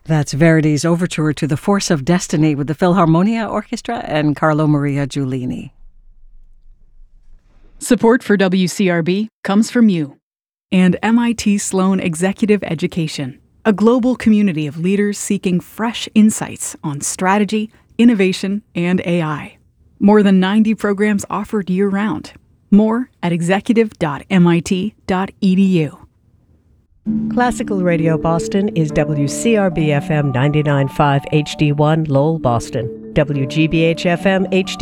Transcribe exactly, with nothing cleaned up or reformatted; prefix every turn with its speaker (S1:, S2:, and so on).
S1: That's Verdi's overture to The Force of Destiny with the Philharmonia Orchestra and Carlo Maria Giulini.
S2: Support for W C R B comes from you and M I T Sloan Executive Education, a global community of leaders seeking fresh insights on strategy, innovation, and A I. More than ninety programs offered year-round. More at executive dot m i t dot e d u.
S3: Classical Radio Boston is W C R B F M ninety-nine point five H D one Lowell, Boston. W G B H F M H D